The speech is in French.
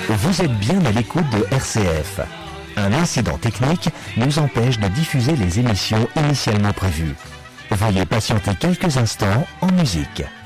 Vous êtes bien à l'écoute de RCF. Un incident technique nous empêche de diffuser les émissions initialement prévues. Veuillez patienter quelques instants en musique.